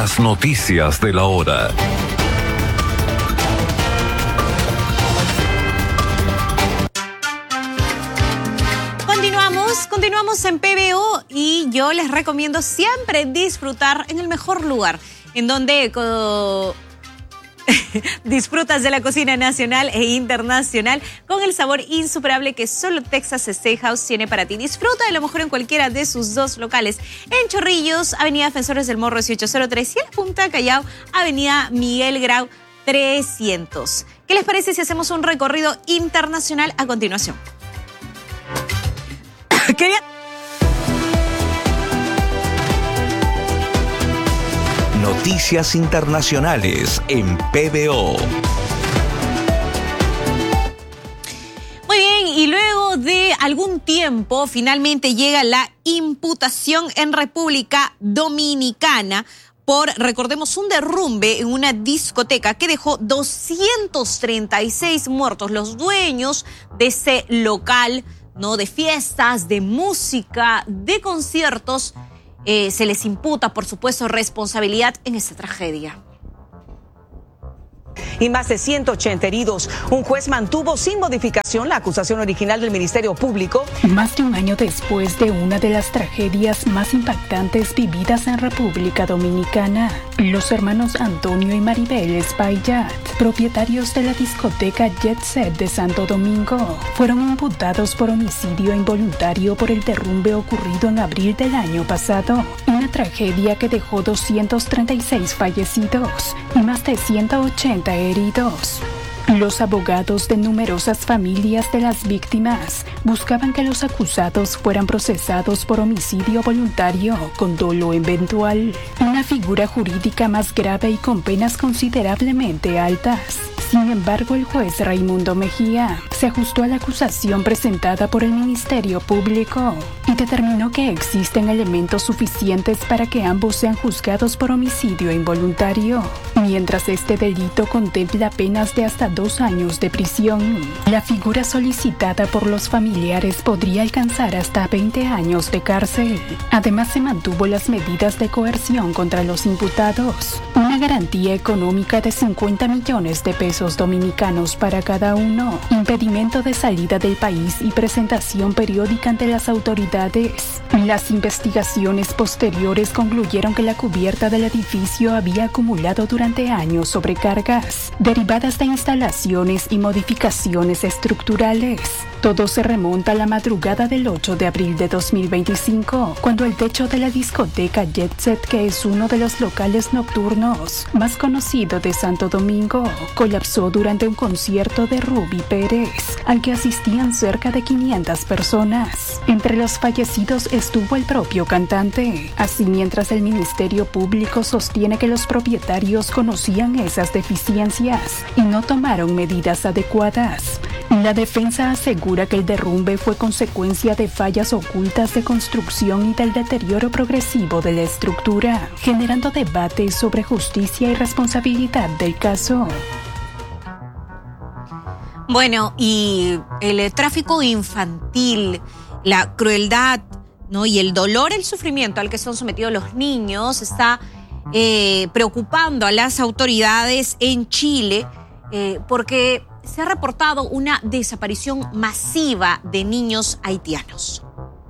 Las noticias de la hora. Continuamos en PBO y yo les recomiendo siempre disfrutar en el mejor lugar, en donde disfrutas de la cocina nacional e internacional con el sabor insuperable que solo Texas Steakhouse tiene para ti. Disfruta de lo mejor en cualquiera de sus dos locales. En Chorrillos, Avenida Defensores del Morro 1803 y en Punta Callao, Avenida Miguel Grau 300. ¿Qué les parece si hacemos un recorrido internacional a continuación? Noticias internacionales en PBO. Muy bien, y luego de algún tiempo finalmente llega la imputación en República Dominicana por, recordemos, un derrumbe en una discoteca que dejó 236 muertos. Los dueños de ese local, ¿no?, de fiestas, de música, de conciertos, se les imputa, por supuesto, responsabilidad en esta tragedia. Y más de 180 heridos. Un juez mantuvo sin modificación la acusación original del Ministerio Público. Más de un año después de una de las tragedias más impactantes vividas en República Dominicana, los hermanos Antonio y Maribel Espaillat, propietarios de la discoteca Jet Set de Santo Domingo, fueron imputados por homicidio involuntario por el derrumbe ocurrido en abril del año pasado. Una tragedia que dejó 236 fallecidos y más de 180 heridos. Los abogados de numerosas familias de las víctimas buscaban que los acusados fueran procesados por homicidio voluntario con dolo eventual, una figura jurídica más grave y con penas considerablemente altas. Sin embargo, el juez Raimundo Mejía se ajustó a la acusación presentada por el Ministerio Público y determinó que existen elementos suficientes para que ambos sean juzgados por homicidio involuntario, mientras este delito contempla penas de hasta 2 años de prisión. La figura solicitada por los familiares podría alcanzar hasta 20 años de cárcel. Además, se mantuvo las medidas de coerción contra los imputados, una garantía económica de 50 millones de pesos dominicanos para cada uno, impedimento de salida del país y presentación periódica ante las autoridades. Las investigaciones posteriores concluyeron que la cubierta del edificio había acumulado durante años sobrecargas derivadas de instalaciones y modificaciones estructurales. Todo se remonta a la madrugada del 8 de abril de 2025, cuando el techo de la discoteca Jet Set, que es uno de los locales nocturnos más conocido de Santo Domingo, colapsó durante un concierto de Ruby Pérez, al que asistían cerca de 500 personas. Entre los fallecidos estuvo el propio cantante. Así, mientras el Ministerio Público sostiene que los propietarios conocían esas deficiencias y no tomaron medidas adecuadas, la defensa asegura que el derrumbe fue consecuencia de fallas ocultas de construcción y del deterioro progresivo de la estructura, generando debates sobre justicia y responsabilidad del caso. Bueno, y el tráfico infantil, la crueldad, ¿no?, y el dolor, el sufrimiento al que son sometidos los niños está preocupando a las autoridades en Chile porque se ha reportado una desaparición masiva de niños haitianos.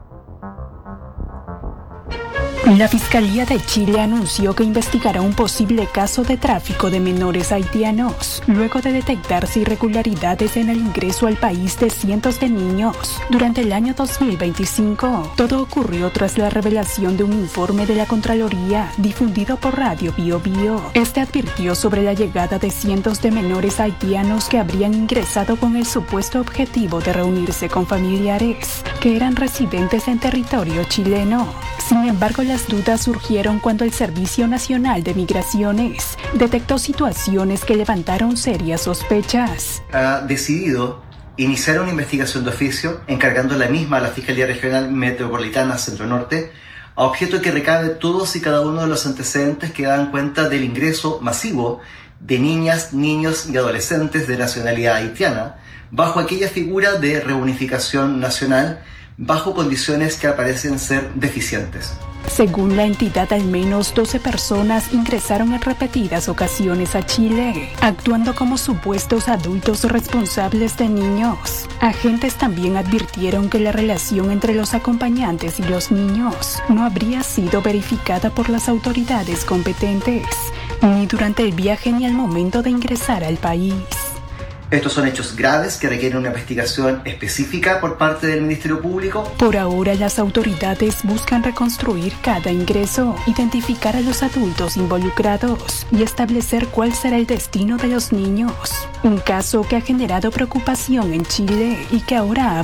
La Fiscalía de Chile anunció que investigará un posible caso de tráfico de menores haitianos, luego de detectarse irregularidades en el ingreso al país de cientos de niños durante el año 2025. Todo ocurrió tras la revelación de un informe de la Contraloría difundido por Radio Bio Bio. Este advirtió sobre la llegada de cientos de menores haitianos que habrían ingresado con el supuesto objetivo de reunirse con familiares que eran residentes en territorio chileno. Sin embargo, las dudas surgieron cuando el Servicio Nacional de Migraciones detectó situaciones que levantaron serias sospechas. Ha decidido iniciar una investigación de oficio, encargando la misma a la Fiscalía Regional Metropolitana Centro Norte, a objeto de que recabe todos y cada uno de los antecedentes que dan cuenta del ingreso masivo de niñas, niños y adolescentes de nacionalidad haitiana, bajo aquella figura de reunificación nacional bajo condiciones que parecen ser deficientes. Según la entidad, al menos 12 personas ingresaron en repetidas ocasiones a Chile, actuando como supuestos adultos responsables de niños. Agentes también advirtieron que la relación entre los acompañantes y los niños no habría sido verificada por las autoridades competentes, ni durante el viaje ni al momento de ingresar al país. Estos son hechos graves que requieren una investigación específica por parte del Ministerio Público. Por ahora, las autoridades buscan reconstruir cada ingreso, identificar a los adultos involucrados y establecer cuál será el destino de los niños. Un caso que ha generado preocupación en Chile y que ahora